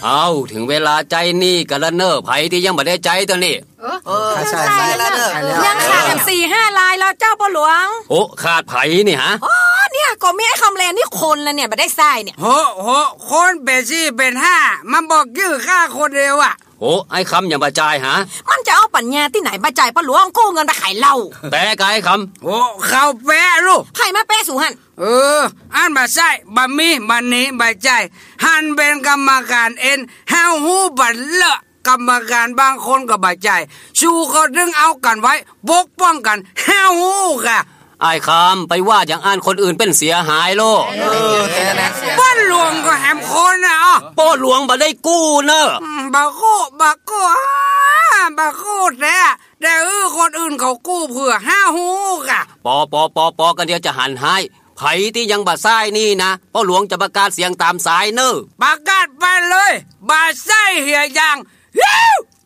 เอาถึงเวลาใจนี่กันละเนอไผที่ยังไม่ได้ใจตัวนี้ใช่แล้วเนอะยังขาดกัน4-5 ลายแล้วเจ้าพ่อหลวงโอ้ขาดไผนี่ฮะอ๋อเนี่ยก็มีไอ้คำแลนนี่คนละเนี่ยไม่ได้ทรายเนี่ยโหคนเป็น4เป็น5มันบอกยื้อค่าคนเดียวอ่ะโอ้ไอ้คำอย่ามาจ่ายฮะมันจะเอาปัญญาที่ไหนมาจ่ายพ่อหลวงกู้เงินไปขายเหล้าแต่กายคำโอ้เขาแปะลูกใครมาแปะสู่หันอันมาใส่บะมีบันนี้ใบใจหันเป็นกรรมการเอ็นเฮาหูบันเลอะกรรมการบางคนก็ใบใจชูเขาดึงเอากันไว้ปกป้องกันเฮาหูค่ะไอ้คำไปว่าอย่างอ่านคนอื่นเป็นเสียหายโลป้าหลวงก็แหมคนนะป้าหลวงบ่ได้กู้เนอะบักกู้แต่คนอื่นเขากู้เพื่อห้าหูค่ะปอกันเดียวจะหันให้ไผที่ยังบ่ซ้ายนี่นะป้าหลวงจะประกาศเสียงตามสายเนอะประกาศไปเลยบ่ซ้ายเหียยัง